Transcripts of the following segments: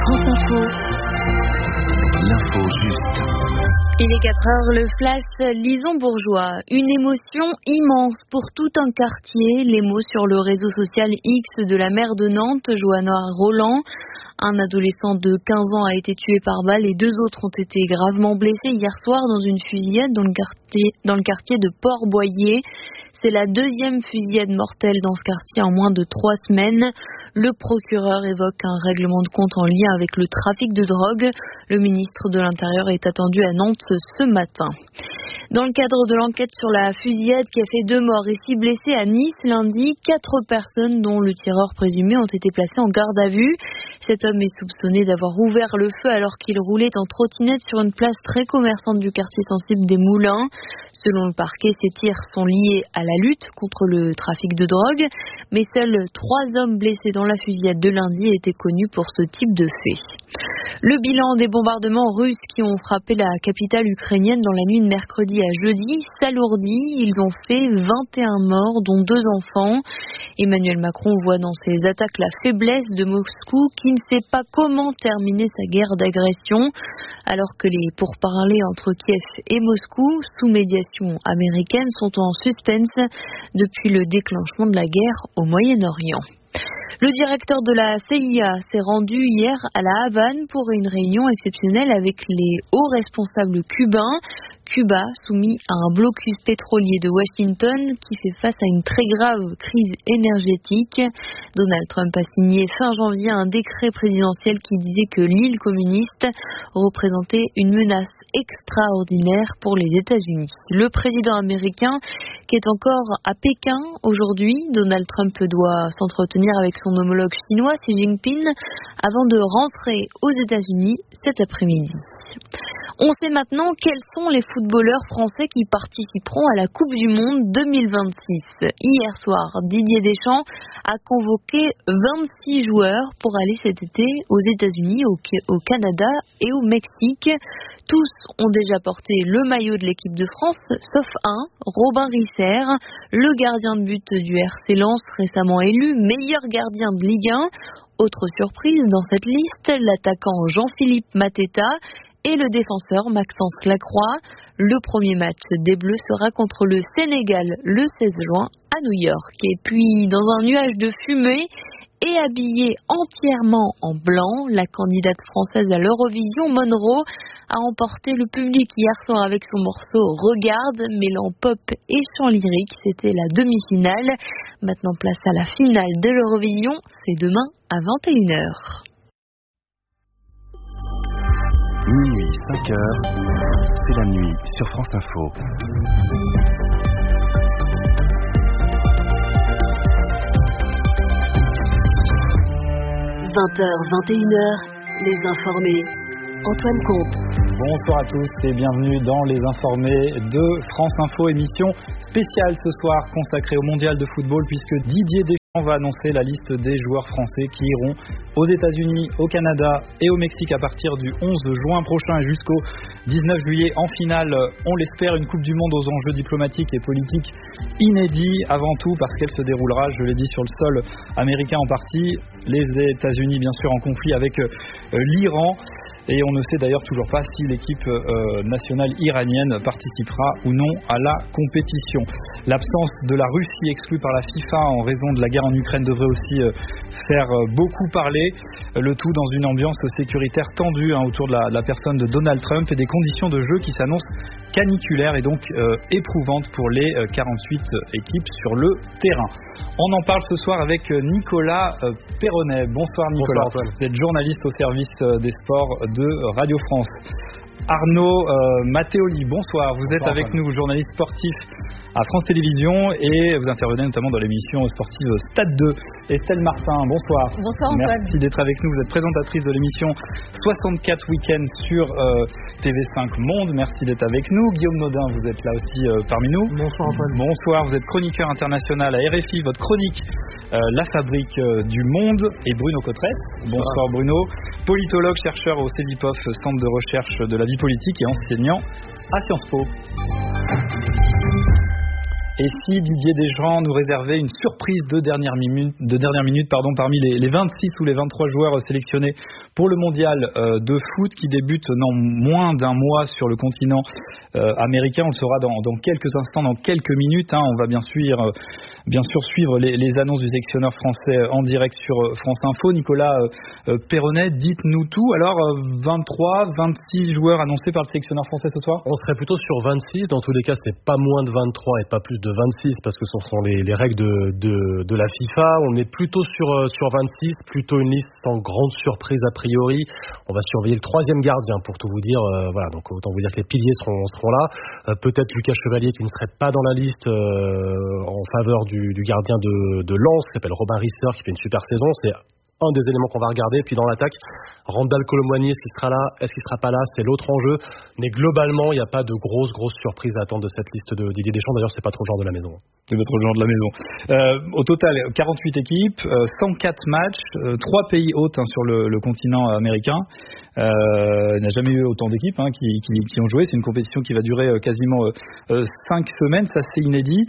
France Info. L'info juste. Il est 4h, le flash Lison-Bourgeois. Une émotion immense pour tout un quartier. Les mots sur le réseau social X de la maire de Nantes, Johanna Roland. Un adolescent de 15 ans a été tué par balle et 2 autres ont été gravement blessés hier soir dans une fusillade dans le quartier de Port-Boyer. C'est la 2e fusillade mortelle dans ce quartier en moins de 3 semaines. Le procureur évoque un règlement de compte en lien avec le trafic de drogue. Le ministre de l'Intérieur est attendu à Nantes ce matin. Dans le cadre de l'enquête sur la fusillade qui a fait 2 morts et 6 blessés à Nice lundi, 4 personnes dont le tireur présumé ont été placées en garde à vue. Cet homme est soupçonné d'avoir ouvert le feu alors qu'il roulait en trottinette sur une place très commerçante du quartier sensible des Moulins. Selon le parquet, ces tirs sont liés à la lutte contre le trafic de drogue, mais seuls 3 hommes blessés dans la fusillade de lundi étaient connus pour ce type de fait. Le bilan des bombardements russes qui ont frappé la capitale ukrainienne dans la nuit de mercredi à jeudi s'alourdit. Ils ont fait 21 morts, dont 2 enfants. Emmanuel Macron voit dans ces attaques la faiblesse de Moscou qui ne sait pas comment terminer sa guerre d'agression, alors que les pourparlers entre Kiev et Moscou, sous médiation américaine, sont en suspense depuis le déclenchement de la guerre au Moyen-Orient. Le directeur de la CIA s'est rendu hier à La Havane pour une réunion exceptionnelle avec les hauts responsables cubains. Cuba, soumis à un blocus pétrolier de Washington qui fait face à une très grave crise énergétique. Donald Trump a signé fin janvier un décret présidentiel qui disait que l'île communiste représentait une menace extraordinaire pour les États-Unis. Le président américain qui est encore à Pékin aujourd'hui, Donald Trump doit s'entretenir avec son homologue chinois Xi Jinping avant de rentrer aux États-Unis cet après-midi. On sait maintenant quels sont les footballeurs français qui participeront à la Coupe du Monde 2026. Hier soir, Didier Deschamps a convoqué 26 joueurs pour aller cet été aux États-Unis, au Canada et au Mexique. Tous ont déjà porté le maillot de l'équipe de France, sauf un, Robin Risser, le gardien de but du RC Lens, récemment élu meilleur gardien de Ligue 1. Autre surprise dans cette liste, l'attaquant Jean-Philippe Mateta et le défenseur Maxence Lacroix. Le premier match des Bleus sera contre le Sénégal le 16 juin à New York. Et puis, dans un nuage de fumée et habillée entièrement en blanc, la candidate française à l'Eurovision, Monroe, a emporté le public hier soir avec son morceau Regarde, mêlant pop et chant lyrique. C'était la demi-finale. Maintenant, place à la finale de l'Eurovision. C'est demain à 21h. Minuit, 5h, c'est la nuit sur France Info. 20h, 21h, les informés. Antoine Comte. Bonsoir à tous et bienvenue dans les informés de France Info, émission spéciale ce soir consacrée au mondial de football puisque Didier Deschamps va annoncer la liste des joueurs français qui iront aux États-Unis, au Canada et au Mexique à partir du 11 juin prochain et jusqu'au 19 juillet en finale. On l'espère, une Coupe du Monde aux enjeux diplomatiques et politiques inédits avant tout parce qu'elle se déroulera, je l'ai dit, sur le sol américain en partie. Les États-Unis bien sûr en conflit avec l'Iran. Et on ne sait d'ailleurs toujours pas si l'équipe nationale iranienne participera ou non à la compétition. L'absence de la Russie exclue par la FIFA en raison de la guerre en Ukraine devrait aussi faire beaucoup parler. Le tout dans une ambiance sécuritaire tendue autour de la personne de Donald Trump et des conditions de jeu qui s'annoncent caniculaires et donc éprouvantes pour les 48 équipes sur le terrain. On en parle ce soir avec Nicolas Perronnet. Bonsoir Nicolas. Bonsoir, vous êtes journaliste au service des sports de Radio France. Arnaud Matteoli, bonsoir. Vous êtes avec nous, journaliste sportif à France Télévisions et vous intervenez notamment dans l'émission sportive Stade 2. Estelle Martin, bonsoir. Bonsoir Antoine. Merci d'être avec nous. Vous êtes présentatrice de l'émission 64 Week-ends sur TV5 Monde. Merci d'être avec nous. Guillaume Nodin, vous êtes là aussi parmi nous. Bonsoir Antoine. Bonsoir, vous êtes chroniqueur international à RFI. Votre chronique, La Fabrique du Monde. Et Bruno Cotrette. Bonsoir Bruno. Politologue, chercheur au CEVIPOF, Centre de recherche de la vie politique et enseignant à Sciences Po. Et si Didier Deschamps nous réservait une surprise de dernière minute parmi les 26 ou les 23 joueurs sélectionnés pour le mondial de foot qui débute dans moins d'un mois sur le continent américain. On le saura dans quelques instants, dans quelques minutes. On va bien sûr suivre les annonces du sélectionneur français en direct sur France Info. Nicolas Perronnet, dites-nous tout. Alors, 23, 26 joueurs annoncés par le sélectionneur français ce soir ? On serait plutôt sur 26. Dans tous les cas, c'est pas moins de 23 et pas plus de 26 parce que ce sont les règles de la FIFA. On est plutôt sur 26, plutôt une liste sans grande surprise a priori. On va surveiller le 3e gardien pour tout vous dire. Voilà, donc autant vous dire que les piliers seront là. Peut-être Lucas Chevalier qui ne serait pas dans la liste en faveur du gardien de Lens, qui s'appelle Robin Risser, qui fait une super saison. C'est un des éléments qu'on va regarder. Puis dans l'attaque, Randal Colomboigny, est-ce qu'il sera là, est-ce qu'il sera pas là, c'est l'autre enjeu. Mais globalement, il n'y a pas de grosses surprises à attendre de cette liste de Didier Deschamps. D'ailleurs, c'est pas trop le genre de la maison. C'est pas trop le genre de la maison. Au total, 48 équipes, 104 matchs, 3 pays hôtes sur le continent américain. Il n'y a jamais eu autant d'équipes qui ont joué. C'est une compétition qui va durer quasiment 5 semaines. Ça, c'est inédit.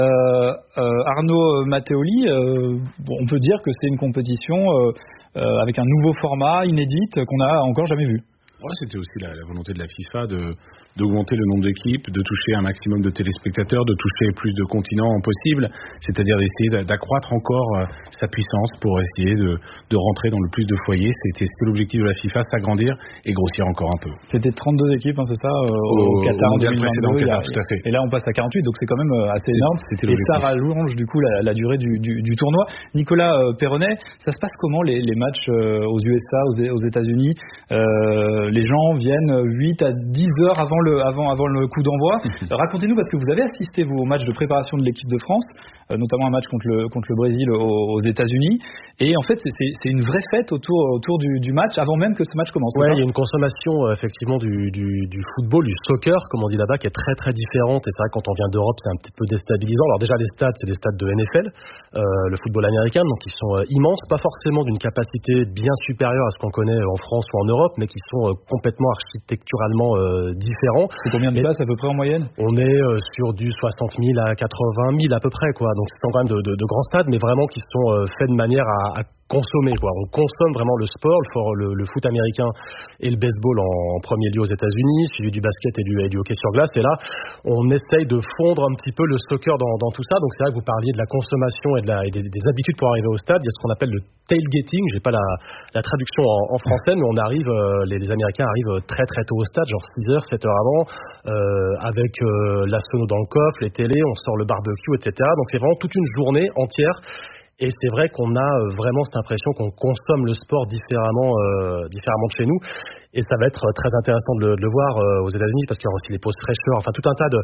Arnaud Matteoli, on peut dire que c'est une compétition avec un nouveau format inédit qu'on n'a encore jamais vu. Ouais, c'était aussi la volonté de la FIFA d'augmenter le nombre d'équipes, de toucher un maximum de téléspectateurs, de toucher plus de continents possible, c'est-à-dire d'essayer d'accroître encore sa puissance pour essayer de rentrer dans le plus de foyers. C'était l'objectif de la FIFA, s'agrandir et grossir encore un peu. C'était 32 équipes, c'est ça, au Qatar en 2022, tout à fait. Et là on passe à 48, donc c'est quand même assez énorme. Et ça rallonge du coup la durée du tournoi. Nicolas Perronnet, ça se passe comment les matchs aux USA, aux États-Unis? Les gens viennent 8 à 10 heures avant le coup d'envoi. Racontez-nous, parce que vous avez assisté au match de préparation de l'équipe de France, notamment un match contre le Brésil aux États-Unis. Et en fait, c'est une vraie fête autour du match, avant même que ce match commence. Ouais, il y a une consommation effectivement du football, du soccer, comme on dit là-bas, qui est très très différente. Et c'est vrai que quand on vient d'Europe, c'est un petit peu déstabilisant. Alors déjà, les stades, c'est des stades de NFL, le football américain, donc ils sont immenses, pas forcément d'une capacité bien supérieure à ce qu'on connaît en France ou en Europe, mais qui sont complètement architecturalement différents. C'est combien de places à peu près en moyenne ? On est sur du 60 000 à 80 000 à peu près, quoi. Donc c'est quand même de grands stades, mais vraiment qui sont faits de manière à consommer, quoi. On consomme vraiment le sport, le foot américain et le baseball en premier lieu aux États-Unis, suivi du basket et du hockey sur glace. Et là, on essaye de fondre un petit peu le soccer dans tout ça. Donc c'est vrai que vous parliez de la consommation et des habitudes pour arriver au stade. Il y a ce qu'on appelle le tailgating. J'ai pas la traduction en français, mais on arrive, les Américains arrivent très très tôt au stade, genre 6h, 7h avant, avec la sono dans le coffre, les télés, on sort le barbecue, etc. Donc c'est vraiment toute une journée entière. Et c'est vrai qu'on a vraiment cette impression qu'on consomme le sport différemment de chez nous. Et ça va être très intéressant de le voir aux États-Unis, parce qu'il y aura aussi les pauses fraîcheurs, enfin tout un tas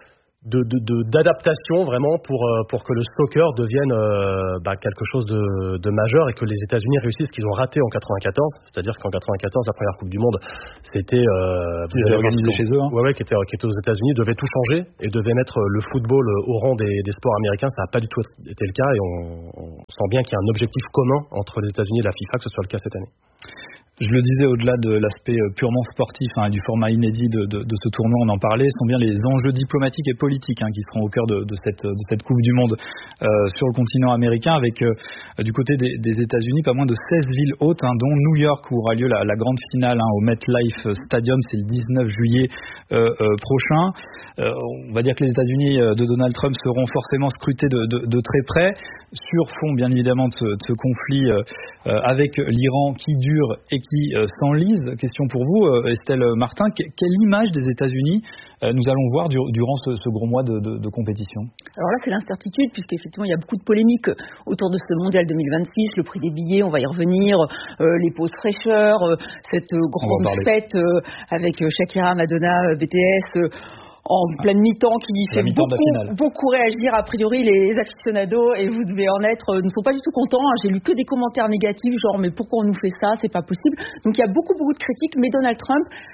d'adaptation vraiment pour que le soccer devienne quelque chose de majeur et que les États-Unis réussissent ce qu'ils ont raté en 94, c'est-à-dire qu'en 94 la première Coupe du Monde c'était ils avaient organisé chez eux qui était aux États-Unis, devait tout changer et devait mettre le football au rang des sports américains. Ça n'a pas du tout été le cas et on sent bien qu'il y a un objectif commun entre les États-Unis et la FIFA, que ce soit le cas cette année. Je le disais, au-delà de l'aspect purement sportif et du format inédit de ce tournoi, on en parlait, sont bien les enjeux diplomatiques et politiques qui seront au cœur de cette Coupe du Monde sur le continent américain, avec du côté des États-Unis pas moins de 16 villes hôtes, dont New York, où aura lieu la grande finale au MetLife Stadium, c'est le 19 juillet prochain. On va dire que les États-Unis de Donald Trump seront forcément scrutés de très près, sur fond bien évidemment de ce conflit avec l'Iran qui dure et qui s'enlise. Question pour vous, Estelle Martin, quelle image des États-Unis nous allons voir durant ce gros mois de compétition? Alors là, c'est l'incertitude, puisqu'effectivement, il y a beaucoup de polémiques autour de ce mondial 2026, le prix des billets, on va y revenir, les pauses fraîcheurs, cette grande fête avec Shakira, Madonna, BTS... en pleine mi-temps, qui fait beaucoup réagir a priori les aficionados, et vous devez en être, ne sont pas du tout contents. J'ai lu que des commentaires négatifs, genre mais pourquoi on nous fait ça, c'est pas possible. Donc il y a beaucoup de critiques, mais Donald Trump,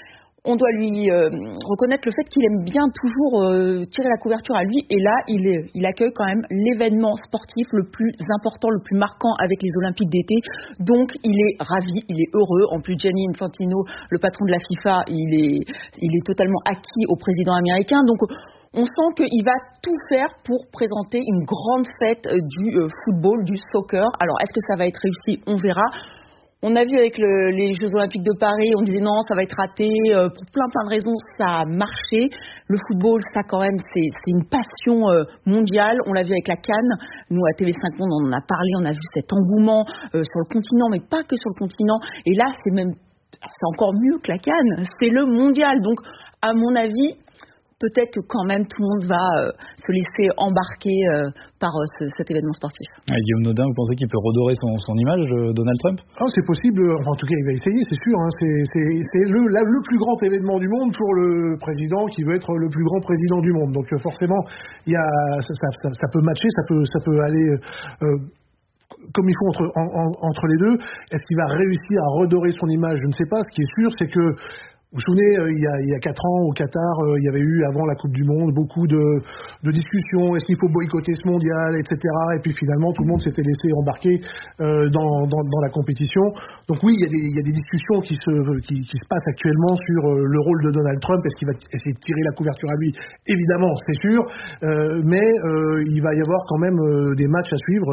on doit lui reconnaître le fait qu'il aime bien toujours tirer la couverture à lui. Et là, il accueille quand même l'événement sportif le plus important, le plus marquant avec les Olympiques d'été. Donc, il est ravi, il est heureux. En plus, Gianni Infantino, le patron de la FIFA, il est totalement acquis au président américain. Donc, on sent qu'il va tout faire pour présenter une grande fête du football, du soccer. Alors, est-ce que ça va être réussi ? On verra. On a vu avec les Jeux Olympiques de Paris, on disait non, ça va être raté. Pour plein de raisons, ça a marché. Le football, ça quand même, c'est une passion mondiale. On l'a vu avec la CAN. Nous, à TV5 Monde, on en a parlé. On a vu cet engouement sur le continent, mais pas que sur le continent. Et là, c'est encore mieux que la CAN. C'est le mondial. Donc, à mon avis, peut-être que quand même tout le monde va se laisser embarquer par cet événement sportif. Guillaume Nodin, vous pensez qu'il peut redorer son image, Donald Trump ? C'est possible, enfin, en tout cas il va essayer, c'est sûr. Hein. C'est le plus grand événement du monde pour le président qui veut être le plus grand président du monde. Donc forcément, ça peut matcher, ça peut aller... comme il faut entre les deux. Est-ce qu'il va réussir à redorer son image ? Je ne sais pas. Ce qui est sûr, c'est que vous vous souvenez, il y a 4 ans au Qatar, il y avait eu avant la Coupe du Monde beaucoup de discussions. Est-ce qu'il faut boycotter ce mondial, etc. Et puis finalement, tout le monde s'était laissé embarquer dans la compétition. Donc oui, il y a des discussions qui se passent actuellement sur le rôle de Donald Trump. Est-ce qu'il va essayer de tirer la couverture à lui ? Évidemment, c'est sûr. Mais il va y avoir quand même des matchs à suivre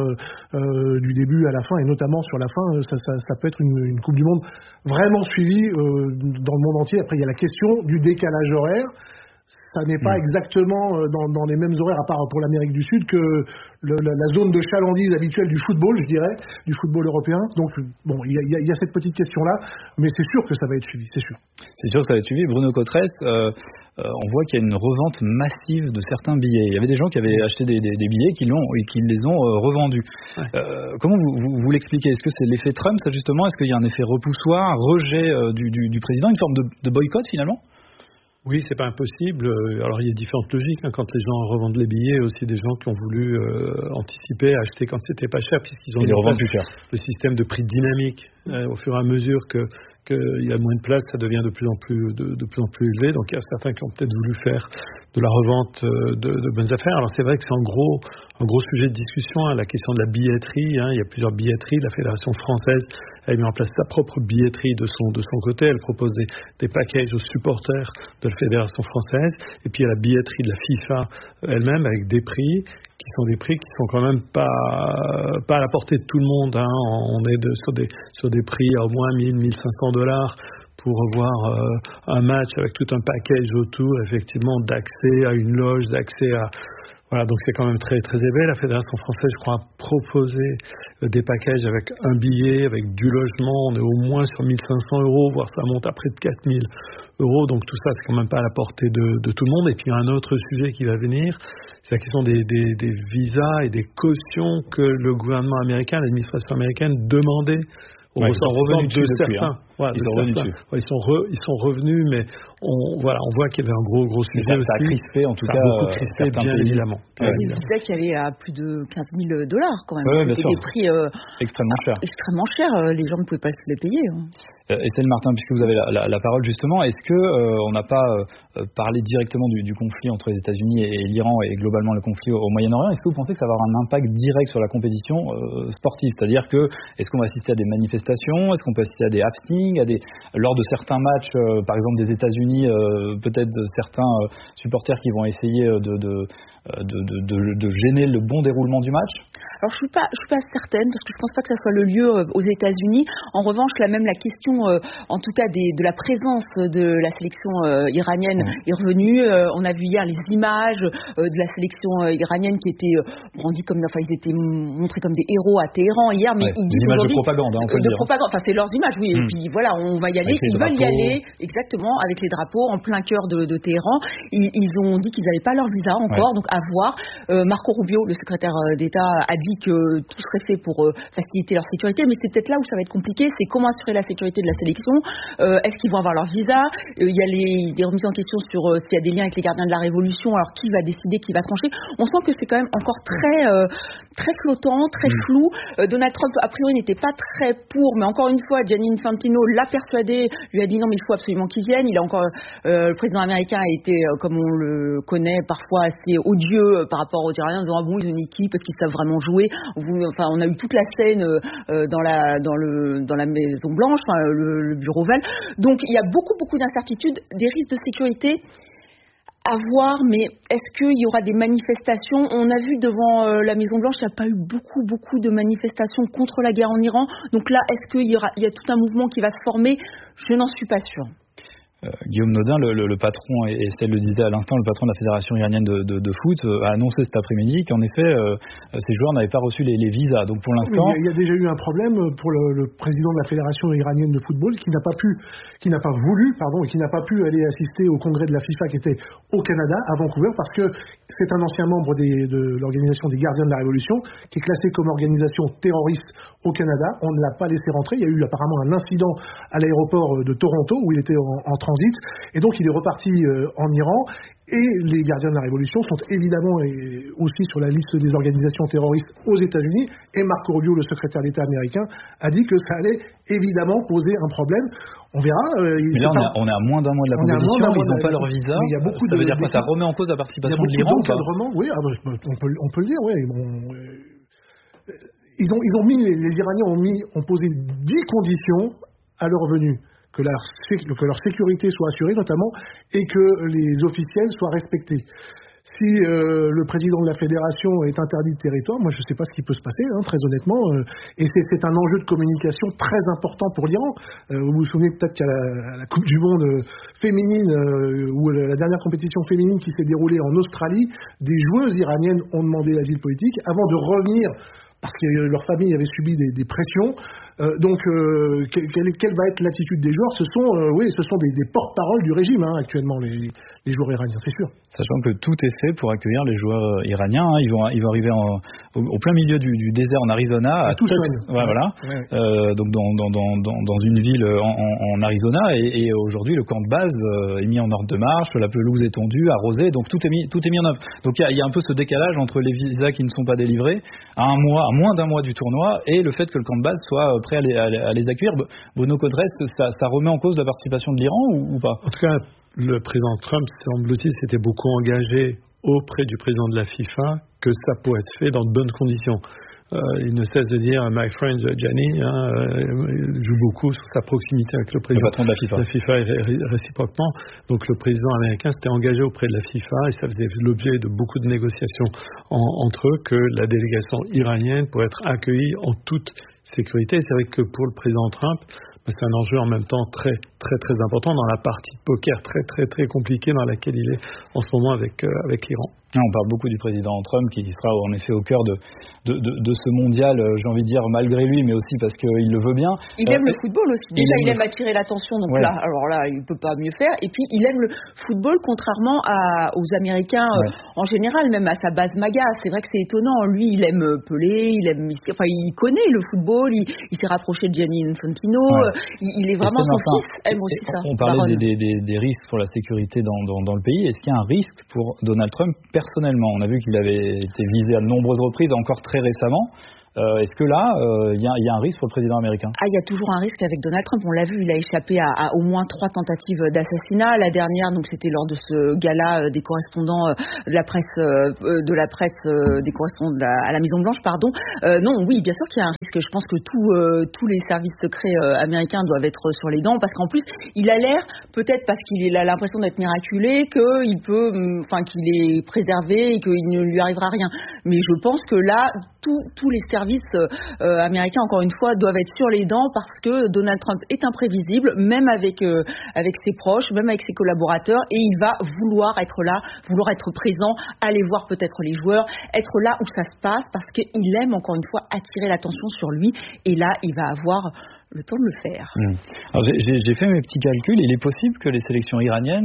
du début à la fin, et notamment sur la fin, ça peut être une Coupe du Monde vraiment suivie dans le monde entier. Après, il y a la question du décalage horaire. Ça n'est pas exactement dans les mêmes horaires, à part pour l'Amérique du Sud, que la zone de chalandise habituelle du football, je dirais, du football européen. Donc, bon, il y a cette petite question-là, mais c'est sûr que ça va être suivi, c'est sûr. C'est sûr que ça va être suivi. Bruno Cotresse, on voit qu'il y a une revente massive de certains billets. Il y avait des gens qui avaient acheté des billets et qui les ont revendus. Ouais. Comment vous l'expliquez ? Est-ce que c'est l'effet Trump, ça, justement ? Est-ce qu'il y a un effet repoussoir, rejet du président, une forme de boycott, finalement ? Oui, c'est pas impossible. Alors il y a différentes logiques. Quand les gens revendent les billets, aussi des gens qui ont voulu anticiper, acheter quand c'était pas cher, puisqu'ils ont les revendent plus cher. Le système de prix dynamique. Au fur et à mesure qu'il y a moins de place, ça devient de plus en plus élevé. Donc il y a certains qui ont peut-être voulu faire de la revente de bonnes affaires. Alors c'est vrai que c'est un gros sujet de discussion, la question de la billetterie. Il y a plusieurs billetteries. La Fédération française a mis en place sa propre billetterie de son côté. Elle propose des packages aux supporters de la Fédération française. Et puis il y a la billetterie de la FIFA elle-même, avec des prix qui sont quand même pas à la portée de tout le monde. On est sur des prix à au moins $1,000-1,500 pour voir un match avec tout un package autour, effectivement, d'accès à une loge, d'accès à... Voilà, donc c'est quand même très, très élevé. La Fédération française, je crois, a proposé des packages avec un billet, avec du logement. On est au moins sur 1 500 €, voire ça monte à près de 4 000 €. Donc tout ça, c'est quand même pas à la portée de tout le monde. Et puis il y a un autre sujet qui va venir, c'est la question des visas et des cautions que le gouvernement américain, l'administration américaine demandait. Ils sont revenus de certains. Ils sont revenus, mais on voit qu'il y avait un gros sujet aussi. Ça a crispé, en tout cas, beaucoup crispé, bien évidemment. Il disait qu'il y avait à plus de 15 000 $ quand même. C'était des prix extrêmement chers. Extrêmement chers. Les gens ne pouvaient pas se les payer. Estelle Martin, puisque vous avez la parole justement, est-ce que on n'a pas parlé directement du conflit entre les États-Unis et l'Iran et globalement le conflit au Moyen-Orient ? Est-ce que vous pensez que ça va avoir un impact direct sur la compétition sportive ? C'est-à-dire que est-ce qu'on va assister à des manifestations ? Est-ce qu'on peut assister à des happenings, lors de certains matchs, par exemple des États-Unis, peut-être certains supporters qui vont essayer de gêner le bon déroulement du match ? Alors je suis pas certaine, parce que je pense pas que ça soit le lieu aux États-Unis. En revanche, là même la question, en tout cas de la présence de la sélection iranienne est revenue. On a vu hier les images de la sélection iranienne qui étaient brandies ils étaient montrés comme des héros à Téhéran hier, mais ils disent images de propagande, on peut le dire. Propagande. Enfin, c'est leurs images, oui. Et puis voilà, on va y aller. Ils veulent y aller, exactement, avec les drapeaux en plein cœur de Téhéran. Ils ont dit qu'ils n'avaient pas leur visa encore, donc à voir. Marco Rubio, le secrétaire d'État, a dit que tout serait fait pour faciliter leur sécurité, mais c'est peut-être là où ça va être compliqué, c'est comment assurer la sécurité de la sélection. Est-ce qu'ils vont avoir leur visa? Il y a des remises en question sur s'il y a des liens avec les gardiens de la Révolution, alors qui va décider, qui va trancher. On sent que c'est quand même encore très flottant, très flou. Donald Trump, a priori, n'était pas très pour, mais encore une fois, Gianni Infantino l'a persuadé, lui a dit non, mais il faut absolument qu'ils viennent. Il a encore, le président américain a été, comme on le connaît, parfois assez odieux par rapport aux Iraniens, en disant ah bon, ils ont une équipe, parce qu'ils savent vraiment jouer. On a eu toute la scène dans la Maison Blanche, le bureau Oval. Donc il y a beaucoup d'incertitudes, des risques de sécurité à voir, mais est-ce qu'il y aura des manifestations? On a vu devant la Maison Blanche, il n'y a pas eu beaucoup de manifestations contre la guerre en Iran. Donc là, est-ce qu'il y a tout un mouvement qui va se former? Je n'en suis pas sûre. Guillaume Nodin, le patron, et Estelle le disait à l'instant, le patron de la Fédération iranienne de foot, a annoncé cet après-midi qu'en effet, ces joueurs n'avaient pas reçu les visas. Donc pour l'instant... Il y a déjà eu un problème pour le président de la Fédération iranienne de football qui n'a pas voulu et qui n'a pas pu aller assister au congrès de la FIFA qui était au Canada, à Vancouver, parce que c'est un ancien membre de l'organisation des Gardiens de la Révolution, qui est classée comme organisation terroriste au Canada. On ne l'a pas laissé rentrer. Il y a eu apparemment un incident à l'aéroport de Toronto où il était en transit. Et donc il est reparti en Iran. Et les Gardiens de la Révolution sont évidemment aussi sur la liste des organisations terroristes aux États-Unis. Et Marco Rubio, le secrétaire d'État américain, a dit que ça allait évidemment poser un problème. On verra. Mais là, on est à moins d'un mois de la compétition, ils n'ont pas leur visa. Ça veut dire quoi? Ça remet en cause la participation de l'Iran ou pas? Oui, on peut le dire, oui. Les Iraniens ont posé 10 conditions à leur venue. Que leur sécurité soit assurée notamment et que les officiels soient respectés. Si le président de la fédération est interdit de territoire, moi je ne sais pas ce qui peut se passer, très honnêtement. Et c'est un enjeu de communication très important pour l'Iran. Vous vous souvenez peut-être qu'à la Coupe du Monde féminine, ou la dernière compétition féminine qui s'est déroulée en Australie, des joueuses iraniennes ont demandé l'asile politique avant de revenir parce que leur famille avait subi des pressions. Donc, quelle va être l'attitude des joueurs? Ce sont des porte-paroles du régime actuellement, les joueurs iraniens, c'est sûr. Sachant que tout est fait pour accueillir les joueurs iraniens. Ils vont arriver au plein milieu du désert en Arizona, à Tucson. Voilà. Ouais. Donc dans une ville en Arizona. Et aujourd'hui, le camp de base est mis en ordre de marche, la pelouse est tondue, arrosée. Donc tout est mis en œuvre. Donc il y a un peu ce décalage entre les visas qui ne sont pas délivrés à moins d'un mois du tournoi et le fait que le camp de base soit prêt à les accueillir. Bono Codres, ça remet en cause la participation de l'Iran ou pas? En tout cas, le président Trump, semble-t-il, s'était beaucoup engagé auprès du président de la FIFA que ça pourrait être fait dans de bonnes conditions. Il ne cesse de dire my friend Gianni joue beaucoup sur sa proximité avec le président de la FIFA et réciproquement. Donc le président américain s'était engagé auprès de la FIFA et ça faisait l'objet de beaucoup de négociations entre eux que la délégation iranienne pourrait être accueillie en toute sécurité. Et c'est vrai que pour le président Trump, c'est un enjeu en même temps très important dans la partie de poker très compliquée dans laquelle il est en ce moment avec l'Iran. On parle beaucoup du président Trump qui sera en effet au cœur de ce mondial, j'ai envie de dire malgré lui, mais aussi parce qu'il le veut bien. Il aime le football aussi. Déjà, il aime attirer l'attention, donc là, il peut pas mieux faire. Et puis, il aime le football, contrairement aux Américains en général, même à sa base MAGA. C'est vrai que c'est étonnant. Lui, il aime Pelé, il connaît le football. Il s'est rapproché de Gianni Infantino. Il est vraiment son fils aime aussi ça. On parlait des risques pour la sécurité dans le pays. Est-ce qu'il y a un risque pour Donald Trump personnellement? On a vu qu'il avait été visé à de nombreuses reprises, encore très récemment. Est-ce que là, il y a un risque pour le président américain? Il y a toujours un risque avec Donald Trump. On l'a vu, il a échappé à au moins 3 tentatives d'assassinat. La dernière, donc c'était lors de ce gala des correspondants de la presse, des correspondants à la Maison Blanche, pardon. Non, oui, bien sûr qu'il y a un risque. Je pense que tous les services secrets américains doivent être sur les dents, parce qu'en plus, il a l'air, peut-être parce qu'il a l'impression d'être miraculé, qu'il est préservé et qu'il ne lui arrivera rien. Mais je pense que là, tous les services américains, encore une fois, doivent être sur les dents, parce que Donald Trump est imprévisible, même avec ses proches, même avec ses collaborateurs, et il va vouloir être là, vouloir être présent, aller voir peut-être les joueurs, être là où ça se passe, parce qu'il aime, encore une fois, attirer l'attention sur lui, et là, il va avoir le temps de le faire. Alors j'ai fait mes petits calculs. Il est possible que les sélections iraniennes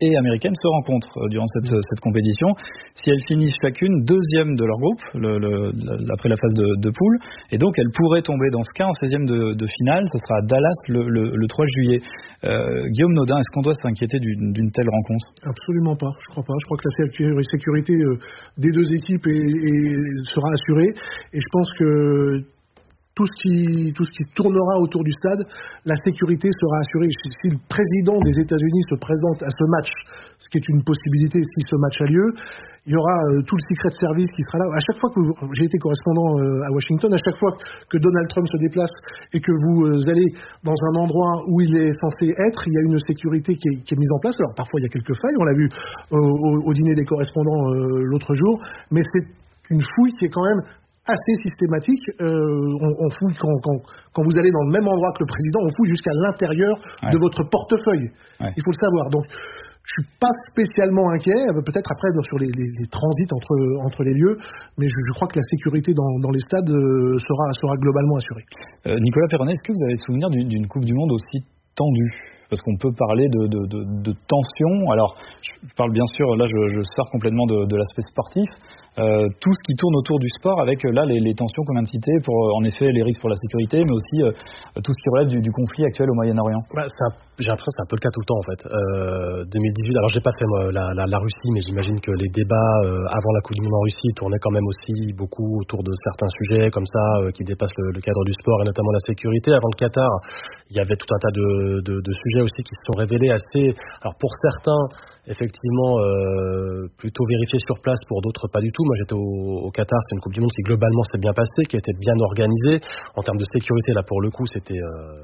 et américaine se rencontrent durant cette compétition. Si elles finissent chacune deuxième de leur groupe, après la phase de poule, et donc elles pourraient tomber dans ce cas en 16e de finale. Ce sera à Dallas le 3 juillet. Guillaume Nodin, est-ce qu'on doit s'inquiéter d'une telle rencontre ? Absolument pas, je crois pas. Je crois que la sécurité des deux équipes sera assurée, et je pense que tout ce qui tournera autour du stade, la sécurité sera assurée. Si le président des États-Unis se présente à ce match, ce qui est une possibilité si ce match a lieu, il y aura tout le Secret Service qui sera là. À chaque fois que j'ai été correspondant à Washington, à chaque fois que Donald Trump se déplace et que vous allez dans un endroit où il est censé être, il y a une sécurité qui est mise en place. Alors parfois il y a quelques failles, on l'a vu au dîner des correspondants l'autre jour, mais c'est une fouille qui est quand même assez systématique. On fouille quand vous allez dans le même endroit que le président, on fouille jusqu'à l'intérieur de votre portefeuille. Il faut le savoir. Donc je suis pas spécialement inquiet, peut-être après sur les transits entre les lieux, mais je crois que la sécurité dans les stades sera globalement assurée. Nicolas Perronnet, est-ce que vous avez souvenir d'une Coupe du Monde aussi tendue ? Parce qu'on peut parler de tension. Alors, je parle bien sûr, là je sors complètement de l'aspect sportif. Tout ce qui tourne autour du sport, avec là les tensions qu'on vient de citer, pour en effet les risques pour la sécurité, mais aussi tout ce qui relève du conflit actuel au Moyen-Orient. J'ai l'impression que c'est un peu le cas tout le temps en fait. 2018, alors j'ai pas fait moi, la Russie, mais j'imagine que les débats avant la Coupe du Monde en Russie tournaient quand même aussi beaucoup autour de certains sujets comme ça qui dépassent le cadre du sport et notamment la sécurité. Avant le Qatar, il y avait tout un tas de sujets aussi qui se sont révélés assez, alors pour certains effectivement plutôt vérifiés sur place, pour d'autres pas du tout. Moi j'étais au Qatar, c'est une Coupe du Monde qui globalement s'est bien passée, qui a été bien organisée. En termes de sécurité, là pour le coup c'était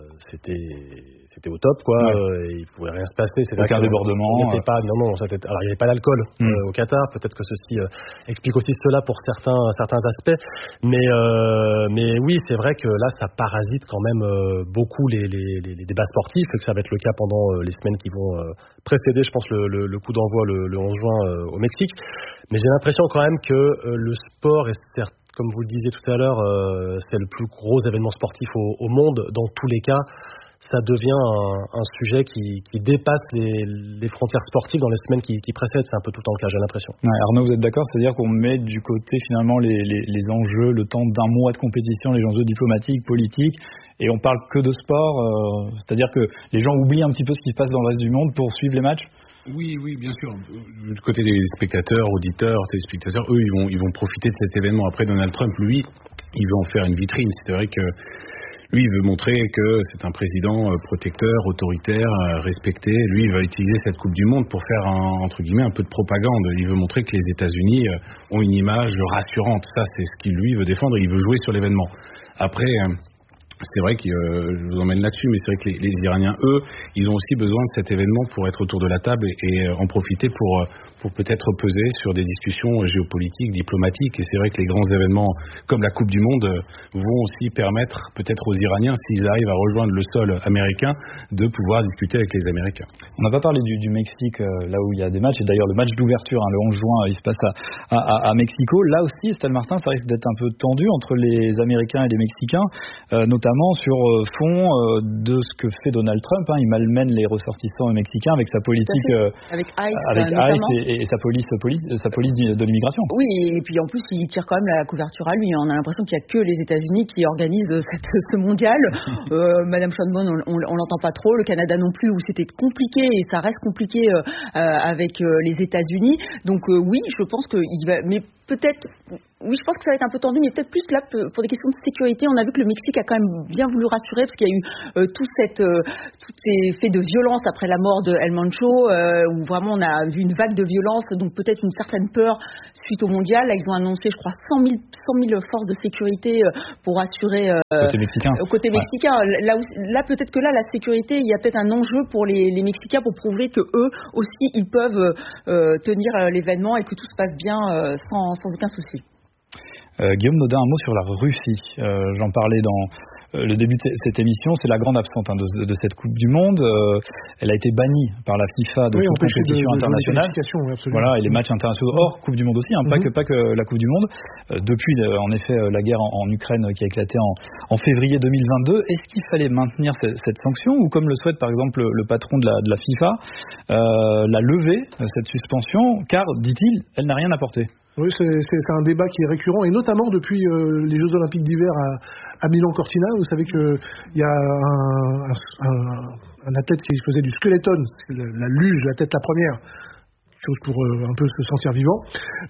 au top quoi. Il pouvait rien se passer. Aucun débordement. Alors il n'y avait pas d'alcool au Qatar. Peut-être que ceci explique aussi cela pour certains aspects. Mais oui, c'est vrai que là ça parasite quand même beaucoup les débats sportifs, et que ça va être le cas pendant les semaines qui vont précéder, je pense, le coup d'envoi le 11 juin au Mexique. Mais j'ai l'impression quand même que le sport est certes, comme vous le disiez tout à l'heure, c'est le plus gros événement sportif au monde. Dans tous les cas, ça devient un sujet qui dépasse les frontières sportives dans les semaines qui précèdent. C'est un peu tout le temps le cas, j'ai l'impression. Arnaud, vous êtes d'accord ? C'est-à-dire qu'on met du côté finalement les enjeux, le temps d'un mois de compétition, les enjeux diplomatiques, politiques, et on parle que de sport, c'est-à-dire que les gens oublient un petit peu ce qui se passe dans le reste du monde pour suivre les matchs ? Oui, bien sûr. Du côté des spectateurs, auditeurs, téléspectateurs, eux, ils vont profiter de cet événement. Après, Donald Trump, lui, il veut en faire une vitrine. C'est vrai que lui, il veut montrer que c'est un président protecteur, autoritaire, respecté. Lui, il va utiliser cette Coupe du Monde pour faire entre guillemets un peu de propagande. Il veut montrer que les États-Unis ont une image rassurante. Ça, c'est ce qu'il lui veut défendre. Il veut jouer sur l'événement. Après, c'est vrai que je vous emmène là-dessus, mais c'est vrai que les Iraniens, eux, ils ont aussi besoin de cet événement pour être autour de la table et en profiter pour peut-être peser sur des discussions géopolitiques, diplomatiques. Et c'est vrai que les grands événements comme la Coupe du Monde vont aussi permettre peut-être aux Iraniens, s'ils arrivent à rejoindre le sol américain, de pouvoir discuter avec les Américains. On n'a pas parlé du Mexique, là où il y a des matchs, et d'ailleurs le match d'ouverture, le 11 juin, il se passe à Mexico. Là aussi, Estelle Martin, ça risque d'être un peu tendu entre les Américains et les Mexicains, notamment sur fond de ce que fait Donald Trump. Il malmène les ressortissants mexicains avec sa politique, avec ICE et sa police de l'immigration. Oui, et puis en plus il tire quand même la couverture à lui. On a l'impression qu'il n'y a que les États-Unis qui organisent ce mondial. Madame Sheinbaum, on l'entend pas trop. Le Canada non plus, où c'était compliqué, et ça reste compliqué avec les États-Unis. Donc oui, je pense qu'il va, mais peut-être. Oui, je pense que ça va être un peu tendu, mais peut-être plus là pour des questions de sécurité. On a vu que le Mexique a quand même bien voulu rassurer, parce qu'il y a eu tous ces faits de violence après la mort de El Mencho, où vraiment on a vu une vague de violence, donc peut-être une certaine peur suite au mondial. Là, ils ont annoncé, je crois, 100 000 forces de sécurité pour assurer côté mexicain. Côté mexicain. Là, peut-être que là, la sécurité, il y a peut-être un enjeu pour les Mexicains pour prouver que eux aussi, ils peuvent tenir l'événement et que tout se passe bien sans aucun souci. Guillaume Nodin, un mot sur la Russie. J'en parlais le début de cette émission, c'est la grande absente de cette Coupe du Monde. Elle a été bannie par la FIFA de toute compétition internationale. Voilà, et les matchs internationaux hors Coupe du Monde aussi, pas que la Coupe du Monde. Depuis, en effet, la guerre en Ukraine qui a éclaté en février 2022. Est-ce qu'il fallait maintenir cette sanction ou, comme le souhaite par exemple le patron de la FIFA, la lever, cette suspension, car, dit-il, elle n'a rien apporté? Oui, c'est un débat qui est récurrent, et notamment depuis les Jeux Olympiques d'hiver à Milan-Cortina. Vous savez qu'il y a un athlète qui faisait du skeleton, la luge, la tête la première, chose pour un peu se sentir vivant,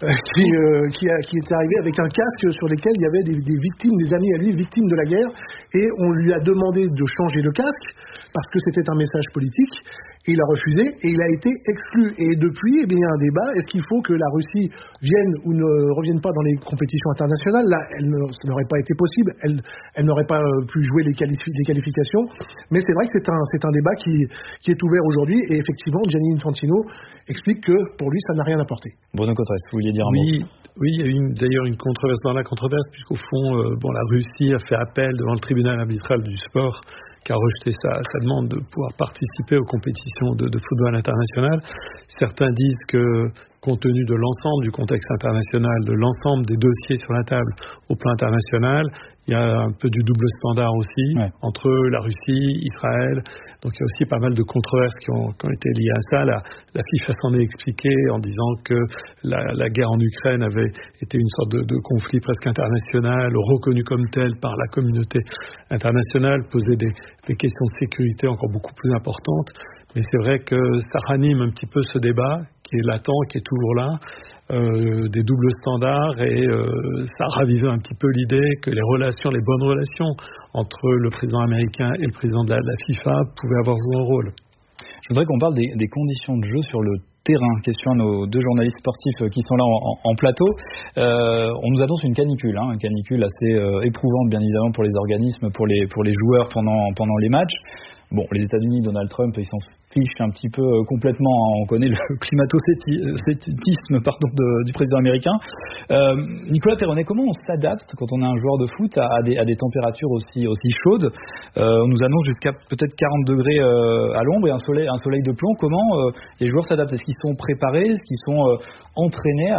qui est arrivé avec un casque sur lequel il y avait des victimes, des amis à lui, victimes de la guerre, et on lui a demandé de changer le casque parce que c'était un message politique, et il a refusé, et il a été exclu. Et depuis, il y a un débat, est-ce qu'il faut que la Russie vienne ou ne revienne pas dans les compétitions internationales? Là, ça n'aurait pas été possible, elle n'aurait pas pu jouer les qualifications, mais c'est vrai que c'est un débat qui est ouvert aujourd'hui, et effectivement, Gianni Infantino explique que pour lui, ça n'a rien apporté. Bruno Cotresse, vous vouliez dire un mot? Oui, il y a eu d'ailleurs une controverse dans la controverse, puisqu'au fond, la Russie a fait appel devant le tribunal arbitral du sport, qui a rejeté sa demande de pouvoir participer aux compétitions de football international. Certains disent que, compte tenu de l'ensemble du contexte international, de l'ensemble des dossiers sur la table au plan international, il y a un peu du double standard aussi, entre la Russie, Israël. Donc il y a aussi pas mal de controverses qui ont été liées à ça. La FIFA s'en est expliquée en disant que la guerre en Ukraine avait été une sorte de conflit presque international, reconnu comme tel par la communauté internationale, posait des questions de sécurité encore beaucoup plus importantes. Mais c'est vrai que ça ranime un petit peu ce débat qui est latent, qui est toujours là, des doubles standards, et ça ravivait un petit peu l'idée que les bonnes relations entre le président américain et le président de la FIFA pouvaient avoir joué un rôle. Je voudrais qu'on parle des conditions de jeu sur le terrain. Question à nos deux journalistes sportifs qui sont là en plateau. On nous annonce une canicule assez éprouvante, bien évidemment, pour les organismes, pour les joueurs pendant les matchs. Bon, les États-Unis, Donald Trump, ils s'en fichent un petit peu complètement. On connaît le climato-sceptisme du président américain. Nicolas Perronnet, comment on s'adapte quand on est un joueur de foot à des températures aussi chaudes? On nous annonce jusqu'à peut-être 40 degrés à l'ombre et un soleil de plomb. Comment les joueurs s'adaptent? Est-ce qu'ils sont préparés? Est-ce qu'ils sont entraînés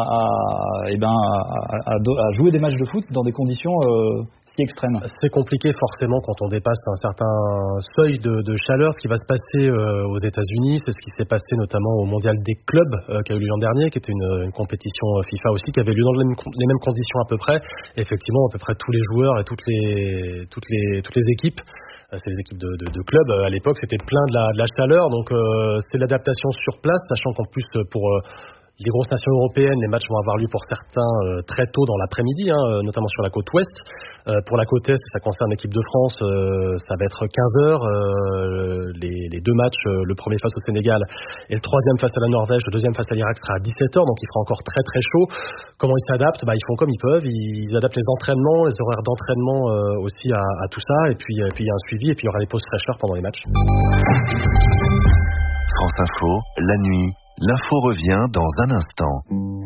à jouer des matchs de foot dans des conditions extrême? C'est compliqué forcément quand on dépasse un certain seuil de chaleur. Ce qui va se passer aux États-Unis, c'est ce qui s'est passé notamment au Mondial des clubs qui a eu lieu l'an dernier, qui était une compétition FIFA aussi, qui avait lieu dans les mêmes conditions à peu près. Et effectivement, à peu près tous les joueurs et toutes les équipes, c'est les équipes de clubs à l'époque, c'était plein de la chaleur. Donc c'est l'adaptation sur place, sachant qu'en plus pour les grosses nations européennes, les matchs vont avoir lieu pour certains très tôt dans l'après-midi, notamment sur la côte ouest. Pour la côte est, ça concerne l'équipe de France, ça va être 15h. Les deux matchs, le premier face au Sénégal et le troisième face à la Norvège, le deuxième face à l'Irak sera à 17h, donc il fera encore très très chaud. Comment ils s'adaptent? Ils font comme ils peuvent, ils adaptent les entraînements, les horaires d'entraînement aussi à tout ça, et puis il y a un suivi, et puis il y aura des pauses fraîcheurs pendant les matchs. France Info, la nuit. L'info revient dans un instant.